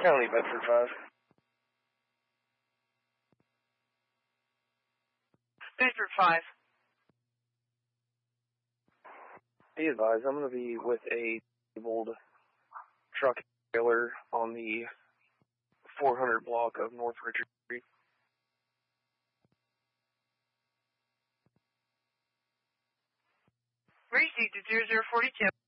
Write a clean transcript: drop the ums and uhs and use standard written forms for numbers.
County Bedford 5. Bedford 5. Be advised, I'm going to be with a disabled truck trailer on the 400 block of North Richard Street. Received at 0042.